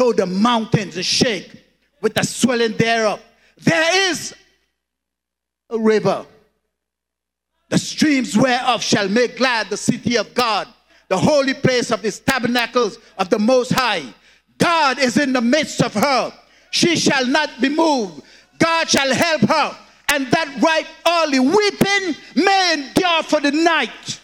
though the mountains shake with the swelling thereof. There is a river, the streams whereof shall make glad the city of God, the holy place of his tabernacles of the Most High. God is in the midst of her. She shall not be moved. God shall help her, and that right early weeping may endure for the night.